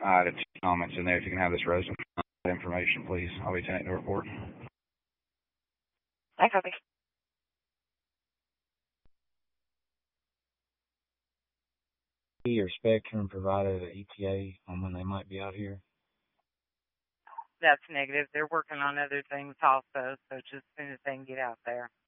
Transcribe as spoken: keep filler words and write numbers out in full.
I added two comments in there. If you can have this resident information, please. I'll be taking the report. I copy. Your Spectrum provided an E T A on when they might be out here? That's negative. They're working on other things also, so just as soon as they can get out there.